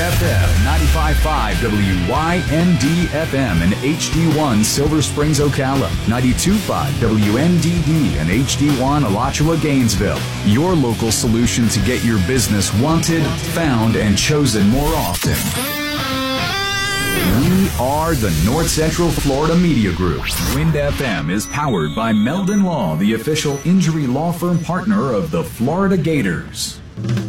FM 95.5 WYND FM and HD1 Silver Springs, Ocala. 92.5 WNDD and HD1 Alachua, Gainesville. Your local solution to get your business wanted, found, and chosen more often. We are the North Central Florida Media Group. Wind FM is powered by Meldon Law, the official injury law firm partner of the Florida Gators.